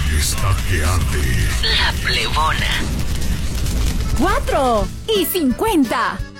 está que arde. La Plebona. 4 y 50.